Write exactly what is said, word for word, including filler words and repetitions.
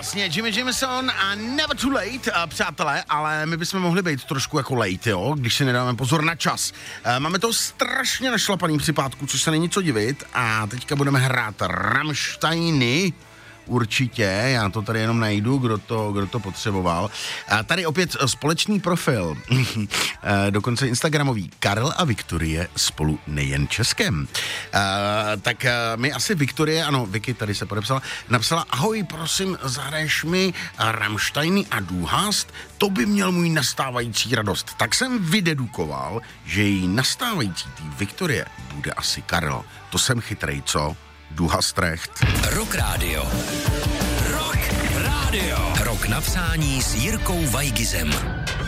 jasně, Jimmy Jameson a Never Too Late, uh, přátelé, ale my bychom mohli být trošku jako late, jo, když si nedáme pozor na čas. Uh, máme to strašně našlapaný připátku, což se není co divit, a teďka budeme hrát Rammsteiny. Určitě, já to tady jenom najdu, kdo to, kdo to potřeboval. A tady opět společný profil, dokonce instagramový. Karel a Viktorie spolu nejen Českem. A, tak my asi Viktorie, ano, Vicky tady se podepsala, napsala: ahoj, prosím, zahraješ mi Rammsteiny a Du hast, to by měl můj nastávající radost. Tak jsem vydedukoval, že její nastávající tý Viktorie bude asi Karel. To jsem chytrej, co? Du hast recht. Rock Radio. Rock Radio. Rock na přání s Jirkou Vajgizem.